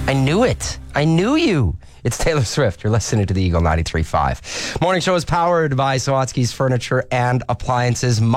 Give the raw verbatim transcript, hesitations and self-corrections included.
I knew it. I knew you. It's Taylor Swift. You're listening to the Eagle ninety-three point five. Morning show is powered by Sawatsky's Furniture and Appliances.